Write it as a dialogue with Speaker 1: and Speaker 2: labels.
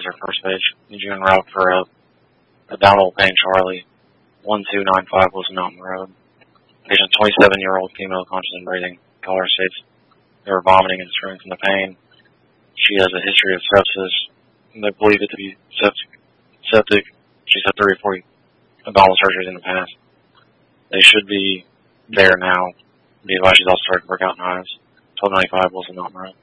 Speaker 1: is our first page. Need you en route for a abdominal pain, Charlie. 1295 Wilson Mountain Road. Patient 27-year-old female, conscious and breathing. Caller states they were vomiting and screaming from the pain. She has a history of sepsis. They believe it to be septic. She's had 30 or 40 abdominal surgeries in the past. They should be there now. Be advised she's also started to work out knives. 1295 Wilson Mountain Road.